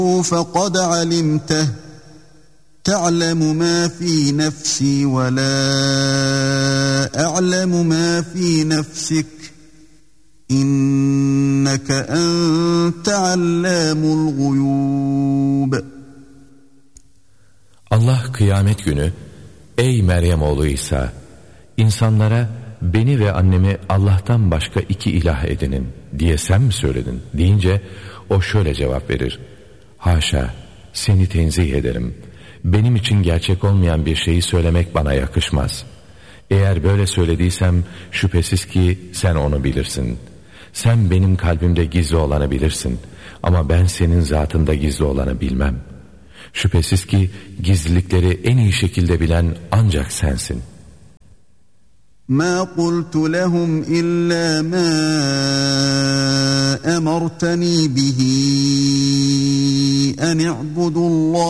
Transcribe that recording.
فَقَدْ عَلِمْتَهُ تَعْلَمُ مَا فِي نَفْسِي وَلَا أَعْلَمُ مَا فِي نَفْسِكَ إِنَّكَ أَنْتَ عَلَّامُ الْغُيُوبِ. Allah kıyamet günü, ey Meryem oğlu İsa, insanlara beni ve annemi Allah'tan başka iki ilah edinin diye sen mi söyledin deyince o şöyle cevap verir: haşa, seni tenzih ederim. Benim için gerçek olmayan bir şeyi söylemek bana yakışmaz. Eğer böyle söylediysem şüphesiz ki sen onu bilirsin. Sen benim kalbimde gizli olanı bilirsin ama ben senin zatında gizli olanı bilmem. Şüphesiz ki gizlilikleri en iyi şekilde bilen ancak sensin. مَا قُلْتُ لَهُمْ إِلَّا مَا أَمَرْتَنِي بِهِ أَنِ اعْبُدُوا اللّٰهَ